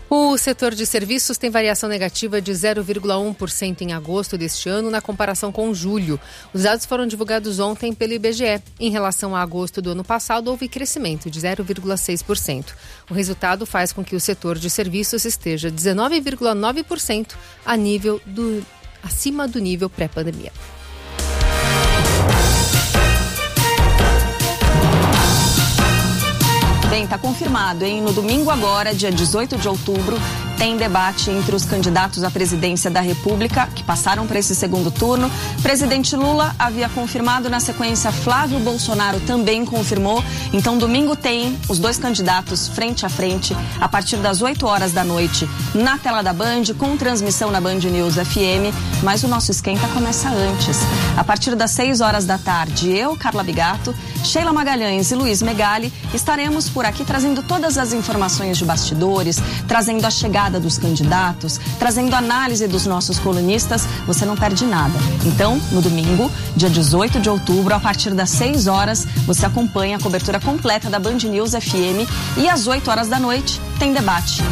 O setor de serviços tem variação negativa de 0,1% em agosto deste ano na comparação com julho. Os dados foram divulgados ontem pelo IBGE. Em relação a agosto do ano passado, houve crescimento de 0,6%. O resultado faz com que o setor de serviços esteja 19,9% acima do nível pré-pandemia. Bem, tá confirmado, hein? No domingo agora, dia 18 de outubro, tem debate entre os candidatos à presidência da República, que passaram para esse segundo turno. Presidente Lula havia confirmado, na sequência Flávio Bolsonaro também confirmou. Então, domingo tem os dois candidatos frente a frente, a partir das 8 horas da noite, na tela da Band, com transmissão na Band News FM. Mas o nosso esquenta começa antes. A partir das 6 horas da tarde, eu, Carla Bigato, Sheila Magalhães e Luiz Megali estaremos por aqui trazendo todas as informações de bastidores, trazendo a chegada dos candidatos, trazendo análise dos nossos colunistas. Você não perde nada. Então, no domingo, dia 18 de outubro, a partir das 6 horas, você acompanha a cobertura completa da Band News FM e às 8 horas da noite tem debate.